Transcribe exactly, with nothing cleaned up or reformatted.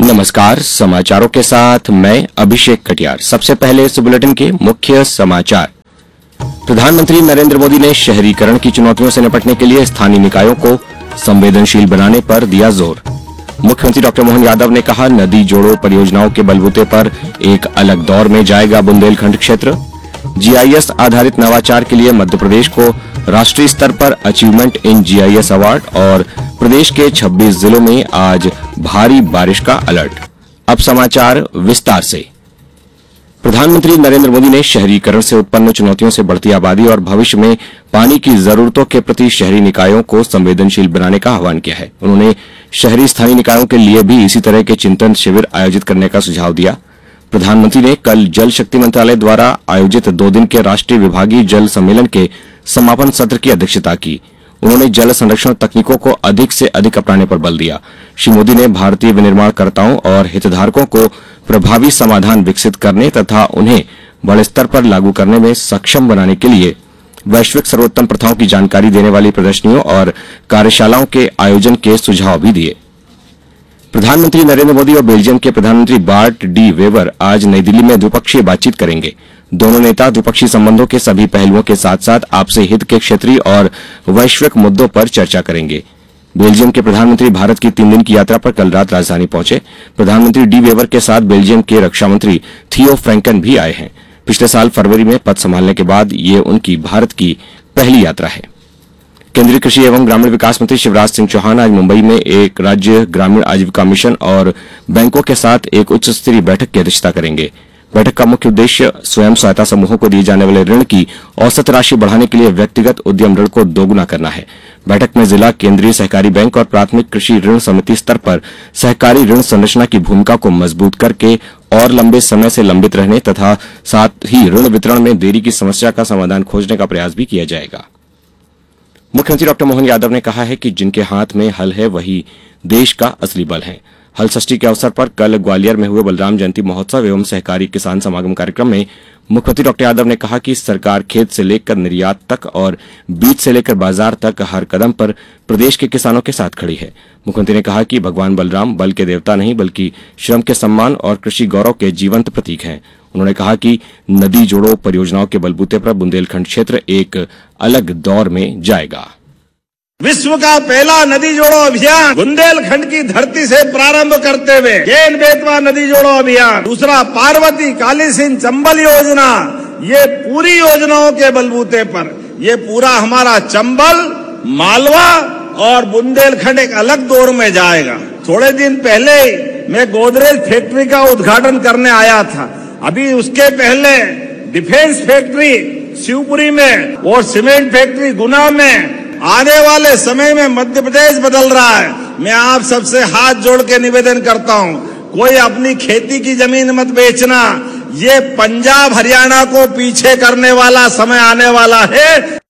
नमस्कार, समाचारों के साथ मैं अभिषेक कटियार। सबसे पहले इस बुलेटिन के मुख्य समाचार। प्रधानमंत्री नरेंद्र मोदी ने शहरीकरण की चुनौतियों से निपटने के लिए स्थानीय निकायों को संवेदनशील बनाने पर दिया जोर। मुख्यमंत्री डॉक्टर मोहन यादव ने कहा, नदी जोड़ो परियोजनाओं के बलबूते पर एक अलग दौर में जाएगा बुंदेलखंड क्षेत्र। जीआईएस आधारित नवाचार के लिए मध्य प्रदेश को राष्ट्रीय स्तर पर अचीवमेंट इन जीआईएस अवार्ड और प्रदेश के छब्बीस जिलों में आज भारी बारिश का अलर्ट। अब समाचार विस्तार से। प्रधानमंत्री नरेंद्र मोदी ने शहरीकरण से उत्पन्न चुनौतियों से बढ़ती आबादी और भविष्य में पानी की जरूरतों के प्रति शहरी निकायों को संवेदनशील बनाने का आह्वान किया है। उन्होंने शहरी स्थानीय निकायों के लिए भी इसी तरह के चिंतन शिविर आयोजित करने का सुझाव दिया। प्रधानमंत्री ने कल जल शक्ति मंत्रालय द्वारा आयोजित दो दिन के राष्ट्रीय विभागीय जल सम्मेलन के समापन सत्र की अध्यक्षता की। उन्होंने जल संरक्षण तकनीकों को अधिक से अधिक अपनाने पर बल दिया। श्री मोदी ने भारतीय विनिर्माणकर्ताओं और हितधारकों को प्रभावी समाधान विकसित करने तथा उन्हें बड़े स्तर पर लागू करने में सक्षम बनाने के लिए वैश्विक सर्वोत्तम प्रथाओं की जानकारी देने वाली प्रदर्शनियों और कार्यशालाओं के आयोजन के सुझाव भी दिए। प्रधानमंत्री नरेंद्र मोदी और बेल्जियम के प्रधानमंत्री बार्ट डी वेवर आज नई दिल्ली में द्विपक्षीय बातचीत करेंगे। दोनों नेता द्विपक्षीय संबंधों के सभी पहलुओं के साथ साथ आपसी हित के क्षेत्रीय और वैश्विक मुद्दों पर चर्चा करेंगे। बेल्जियम के प्रधानमंत्री भारत की तीन दिन की यात्रा पर कल रात राजधानी पहुंचे। प्रधानमंत्री डी वेवर के साथ बेल्जियम के रक्षा मंत्री थियो फ्रैंकन भी आए हैं। पिछले साल फरवरी में पद संभालने के बाद ये उनकी भारत की पहली यात्रा है। केंद्रीय कृषि एवं ग्रामीण विकास मंत्री शिवराज सिंह चौहान आज मुंबई में एक राज्य ग्रामीण आजीविका मिशन और बैंकों के साथ एक उच्च स्तरीय बैठक की अध्यक्षता करेंगे। बैठक का मुख्य उद्देश्य स्वयं सहायता समूहों को दिए जाने वाले ऋण की औसत राशि बढ़ाने के लिए व्यक्तिगत उद्यम ऋण को दोगुना करना है। बैठक में जिला केंद्रीय सहकारी बैंक और प्राथमिक कृषि ऋण समिति स्तर पर सहकारी ऋण संरचना की भूमिका को मजबूत करके और लंबे समय से लंबित रहने तथा साथ ही ऋण वितरण में देरी की समस्या का समाधान खोजने का प्रयास भी किया जाएगा। मुख्यमंत्री डॉक्टर मोहन यादव ने कहा है कि जिनके हाथ में हल है वही देश का असली बल है। हल षष्ठी के अवसर पर कल ग्वालियर में हुए बलराम जयंती महोत्सव एवं सहकारी किसान समागम कार्यक्रम में मुख्यमंत्री डॉक्टर यादव ने कहा कि सरकार खेत से लेकर निर्यात तक और बीज से लेकर बाजार तक हर कदम पर प्रदेश के किसानों के साथ खड़ी है। मुख्यमंत्री ने कहा कि भगवान बलराम बल के देवता नहीं बल्कि श्रम के सम्मान और कृषि गौरव के जीवंत प्रतीक हैं। उन्होंने कहा कि नदी जोड़ो परियोजनाओं के बलबूते पर बुंदेलखंड क्षेत्र एक अलग दौर में जाएगा। विश्व का पहला नदी जोड़ो अभियान बुंदेलखंड की धरती से प्रारंभ करते हुए केन बेतवा नदी जोड़ो अभियान, दूसरा पार्वती काली सिंध चंबल योजना, ये पूरी योजनाओं के बलबूते पर ये पूरा हमारा चंबल, मालवा और बुंदेलखंड एक अलग दौर में जाएगा। थोड़े दिन पहले मैं गोदरेज फैक्ट्री का उद्घाटन करने आया था। अभी उसके पहले डिफेंस फैक्ट्री शिवपुरी में और सीमेंट फैक्ट्री गुना में। आने वाले समय में मध्य प्रदेश बदल रहा है। मैं आप सबसे हाथ जोड़ के निवेदन करता हूं, कोई अपनी खेती की जमीन मत बेचना। ये पंजाब हरियाणा को पीछे करने वाला समय आने वाला है।